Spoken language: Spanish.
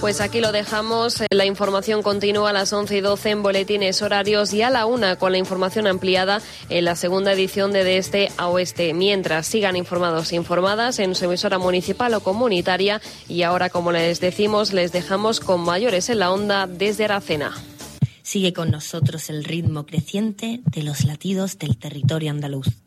Pues aquí lo dejamos. La información continúa a las 11:12 en boletines horarios y a la 1 con la información ampliada en la segunda edición de Este a Oeste. Mientras, sigan informados e informadas en su emisora municipal o comunitaria. Y ahora, como les decimos, les dejamos con Mayores en la Onda desde Aracena. Sigue con nosotros el ritmo creciente de los latidos del territorio andaluz.